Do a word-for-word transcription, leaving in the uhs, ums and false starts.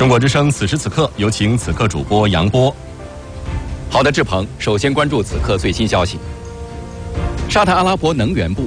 中国之声此时此刻，有请此刻主播杨波。 好的，志鹏，首先关注此刻最新消息。沙特阿拉伯能源部